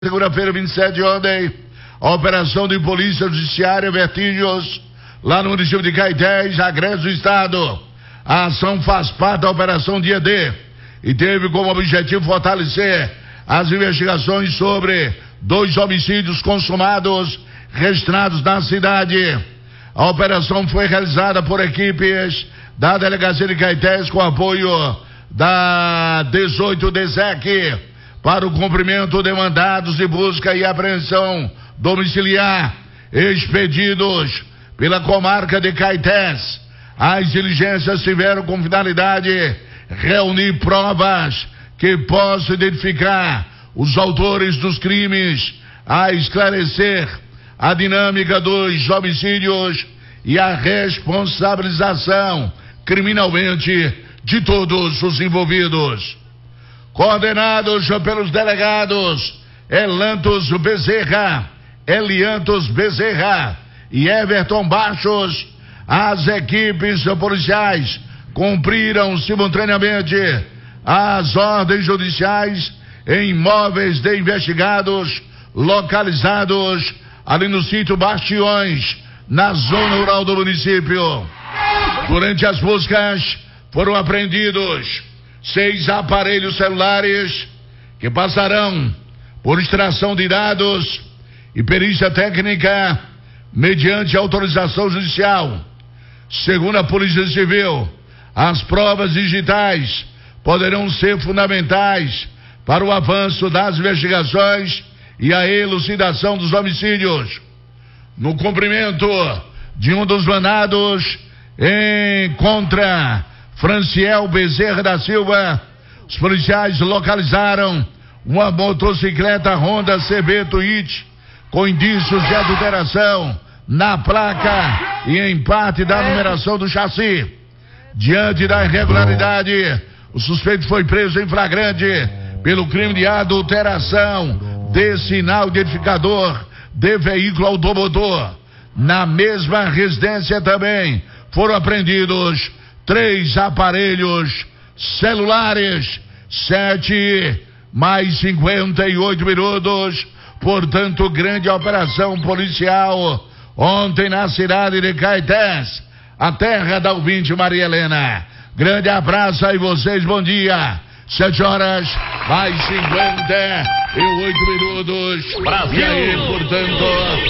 Segunda-feira, 27 de ontem, a operação de polícia judiciária Vertígios, lá no município de Caetés, agreste o estado. A ação faz parte da operação Dia D e teve como objetivo fortalecer as investigações sobre 2 homicídios consumados registrados na cidade. A operação foi realizada por equipes da Delegacia de Caetés com apoio da 18 DESEC para o cumprimento de mandados de busca e apreensão domiciliar expedidos pela comarca de Caetés. As diligências tiveram como finalidade reunir provas que possam identificar os autores dos crimes, a esclarecer a dinâmica dos homicídios e a responsabilização criminalmente de todos os envolvidos. Coordenados pelos delegados Eliantos Bezerra e Everton Baixos, as equipes policiais cumpriram simultaneamente as ordens judiciais em imóveis de investigados localizados ali no sítio Bastiões, na zona rural do município. Durante as buscas foram apreendidos 6 aparelhos celulares que passarão por extração de dados e perícia técnica mediante autorização judicial. Segundo a Polícia Civil, as provas digitais poderão ser fundamentais para o avanço das investigações e a elucidação dos homicídios. No cumprimento de um dos mandados contra Franciel Bezerra da Silva, os policiais localizaram uma motocicleta Honda CB Twitch com indícios de adulteração na placa e em parte da numeração do chassi. Diante da irregularidade, o suspeito foi preso em flagrante pelo crime de adulteração de sinal identificador de veículo automotor. Na mesma residência também foram apreendidos 3 aparelhos celulares, 7h58. Portanto, grande operação policial ontem na cidade de Caetés, a terra da ouvinte Maria Helena. Grande abraço aí vocês, bom dia. 7h58. Brasil. E aí, portanto,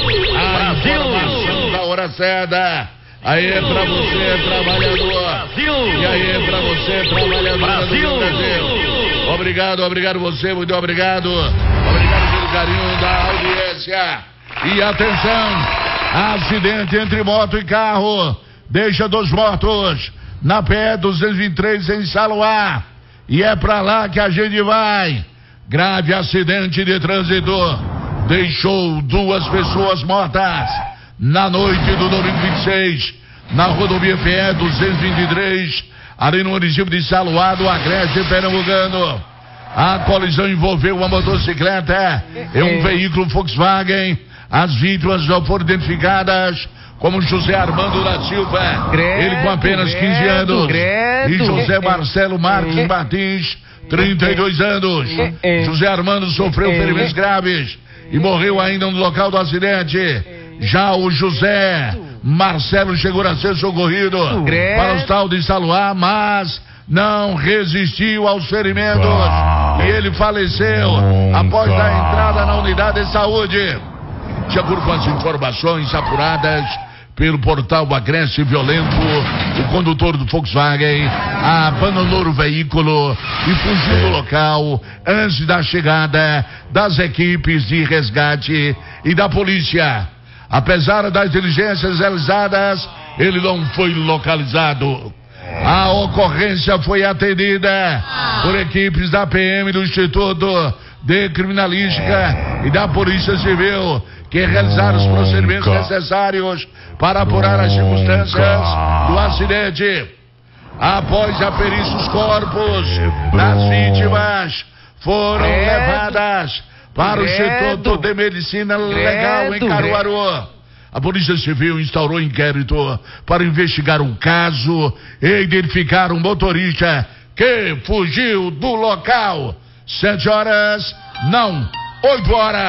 a informação da hora certa. Aí pra você, trabalhador. Brasil. E aí pra você, trabalhador. Brasil. Do Brasil. Obrigado você, muito obrigado. Obrigado pelo carinho da audiência. E atenção, acidente entre moto e carro deixa 2 mortos na PE 223 em Saluá. E é pra lá que a gente vai. Grave acidente de trânsito deixou 2 pessoas mortas na noite do domingo 26, na rodovia PE 223, ali no município de Saluá, do Agreste Pernambucano. A colisão envolveu uma motocicleta e um veículo Volkswagen. As vítimas já foram identificadas como José Armando da Silva, ele com apenas 15 anos, e José Marcelo Marques Martins, 32 anos. José Armando sofreu ferimentos graves e morreu ainda no local do acidente. Já o José Marcelo chegou a ser socorrido para o hospital de Saluá, mas não resistiu aos ferimentos e ele faleceu após a entrada na unidade de saúde. De acordo com as informações apuradas pelo portal Agreste Violento, o condutor do Volkswagen abandonou o veículo e fugiu do local antes da chegada das equipes de resgate e da polícia. Apesar das diligências realizadas, ele não foi localizado. A ocorrência foi atendida por equipes da PM do Instituto de Criminalística e da Polícia Civil, que realizaram os procedimentos necessários para apurar as circunstâncias do acidente. Após a perícia, os corpos das vítimas foram levadas para o Instituto de Medicina Legal em Caruaru. A Polícia Civil instaurou inquérito para investigar um caso e identificar um motorista que fugiu do local. 7h, não 8 horas.